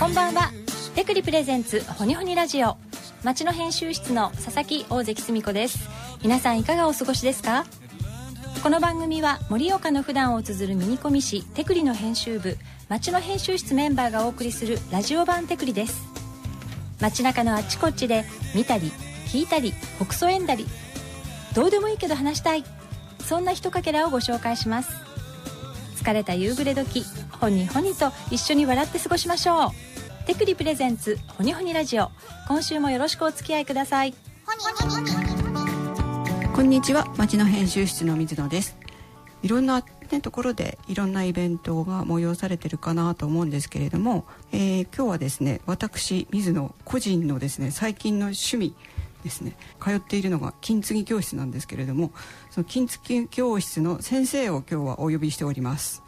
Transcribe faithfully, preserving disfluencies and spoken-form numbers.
こんばんは。テクリプレゼンツほにほにラジオ、町の編集室の佐々木大関澄子です。皆さんいかがお過ごしですか？この番組は盛岡の普段を綴るミニコミ誌テクリの編集部、町の編集室メンバーがお送りするラジオ版テクリです。街中のあっちこっちで見たり聞いたりほくそ笑んだり、どうでもいいけど話したい、そんなひとかけらをご紹介します。疲れた夕暮れ時、ほにほにと一緒に笑って過ごしましょう。テクリプレゼンツほにほにラジオ、今週もよろしくお付き合いください。 こんにちは、町の編集室の水野です。いろんな、ね、ところでいろんなイベントが催されてるかなと思うんですけれども、えー、今日はですね、私水野個人のですね最近の趣味ですね、通っているのが金継ぎ教室なんですけれども、その金継ぎ教室の先生を今日はお呼びしております。